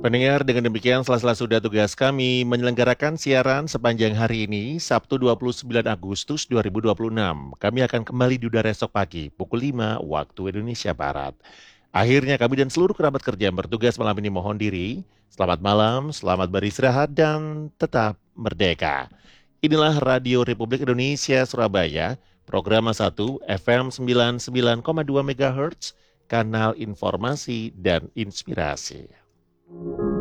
Pendengar, dengan demikian sela-sela sudah tugas kami menyelenggarakan siaran sepanjang hari ini, Sabtu 29 Agustus 2026. Kami akan kembali di udara esok pagi, pukul 5 waktu Indonesia Barat. Akhirnya kami dan seluruh kerabat kerja yang bertugas malam ini mohon diri. Selamat malam, selamat beristirahat, dan tetap merdeka. Inilah Radio Republik Indonesia Surabaya, program 1 FM 99,2 MHz, kanal informasi dan inspirasi.